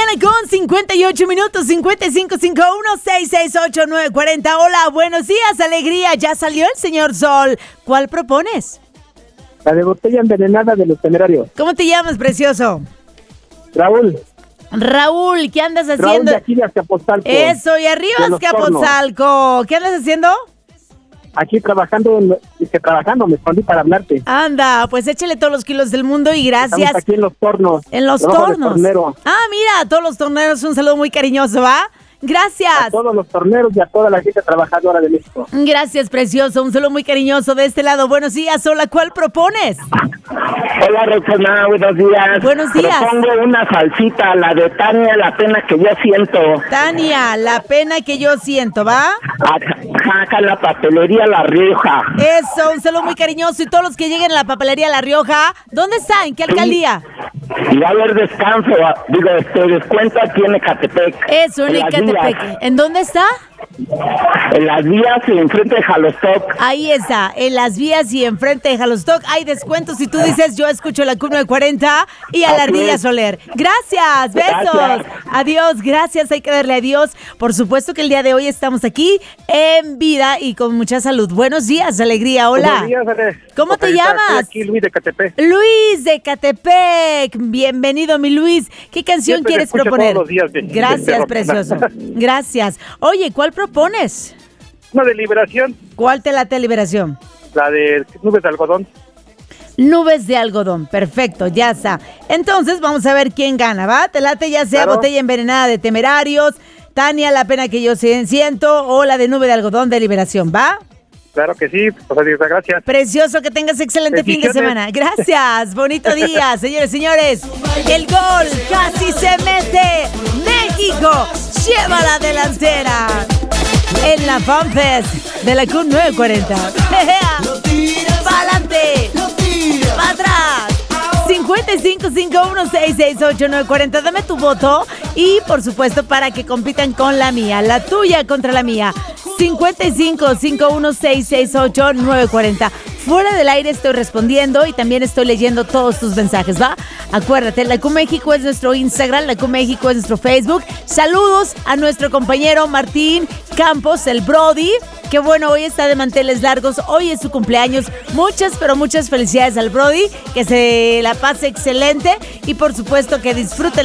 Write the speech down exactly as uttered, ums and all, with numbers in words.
mañana con cincuenta y ocho minutos, cincuenta y cinco, cincuenta y uno, sesenta y seis, ochenta y nueve, cuarenta. Hola, buenos días, alegría. Ya salió el señor Sol. ¿Cuál propones? La de Botella Envenenada de Los Temerarios. ¿Cómo te llamas, precioso? Raúl. Raúl, ¿qué andas haciendo? Raúl de aquí de Azcapotzalco. Eso, y arriba Azcapotzalco. ¿Qué andas haciendo? Aquí trabajando, que trabajando, me escondí para hablarte. Anda, pues échale todos los kilos del mundo y gracias. Estamos aquí en los tornos. En los tornos. Ah, mira, a todos los torneros un saludo muy cariñoso, ¿va? Gracias. A todos los torneros y a toda la gente trabajadora de México. Gracias, precioso. Un saludo muy cariñoso de este lado. Buenos días. Hola, ¿cuál propones? Hola, Roxana. Buenos días. Buenos días. Propongo una salsita, la de Tania, La Pena que yo siento. Tania, La Pena que yo siento, ¿va? Acá la papelería La Rioja. Eso, un saludo muy cariñoso. Y todos los que lleguen a la papelería La Rioja, ¿dónde está? ¿En qué alcaldía? Y va a haber descanso, digo, este descuento aquí en Ecatepec. Eso, en, en Ecatepec. ¿En dónde está? En las vías y enfrente de Jalostoc. Ahí está, en las vías y enfrente de Jalostoc. Hay descuentos si tú dices yo escucho la Cumbre de cuarenta y a la Ardilla Soler. Gracias, besos. Gracias. Adiós, gracias, hay que darle adiós. Por supuesto que el día de hoy estamos aquí en vida y con mucha salud. Buenos días, alegría, hola. Buenos días, Ale. ¿Cómo Ojalá, te llamas? Aquí Luis de Ecatepec. Luis de Ecatepec, bienvenido mi Luis. ¿Qué canción Siempre quieres proponer? Todos los días de, Gracias, de, de precioso. Gracias. Oye, ¿cuál propones? Una de Liberación. ¿Cuál te late Liberación? La de Nubes de Algodón. Nubes de Algodón, perfecto, ya está. Entonces vamos a ver quién gana, ¿va? Te late ya sea claro. Botella Envenenada de Temerarios, Tania, La Pena que yo siento, o la de Nube de Algodón de Liberación, ¿va? Claro que sí, pues gracias. Precioso, que tengas excelente fin de semana. Gracias, bonito día, señores, señores. El gol casi se mete. México lleva la delantera en la FanFest de la C U N nueve cuarenta. ¡Pa'lante! ¡Pa' atrás! cincuenta y cinco, cincuenta y uno, sesenta y seis, ochenta y nueve, cuarenta. Dame tu voto y, por supuesto, para que compitan con la mía. La tuya contra la mía. cincuenta y cinco, cincuenta y uno, sesenta y seis, ochenta y nueve, cuarenta. Fuera del aire estoy respondiendo y también estoy leyendo todos tus mensajes, ¿va? Acuérdate, La Q México es nuestro Instagram, La Q México es nuestro Facebook. Saludos a nuestro compañero Martín Campos, el Brody. Qué bueno, hoy está de manteles largos, hoy es su cumpleaños. Muchas, pero muchas felicidades al Brody, que se la pase excelente y por supuesto que disfrute la